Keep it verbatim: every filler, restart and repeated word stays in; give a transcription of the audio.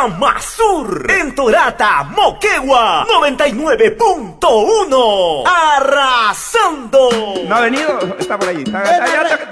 Tamazur, en Torata, Moquegua, noventa y nueve punto uno. Arrasando. No ha venido, está por ahí. Está, está, ya está,